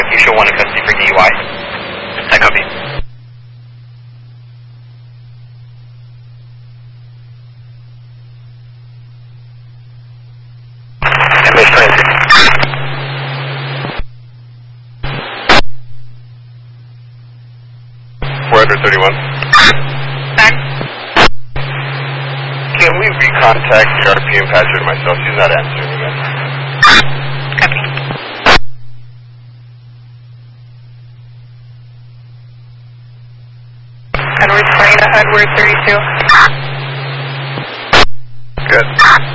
You show 1 in custody for DUI. I copy. MS 26. 431. Can we recontact the RPM passenger myself? She's not answering again. Copy. Edward 20 to Edward 32. Good.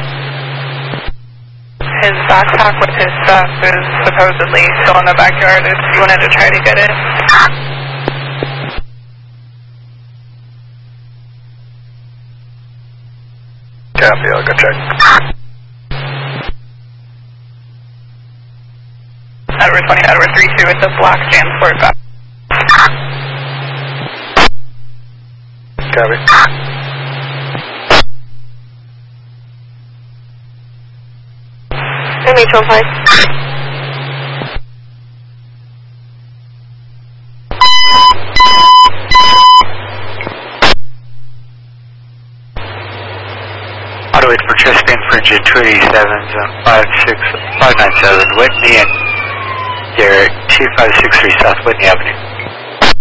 His backpack with his stuff is supposedly still in the backyard if you wanted to try to get it. Copy, I'll go check. Edward 20 to Edward 32 with the black JanSport back. Copy. MH15. Auto participant for J 287 zone 597 Whitney and Derek 2563 South Whitney Avenue.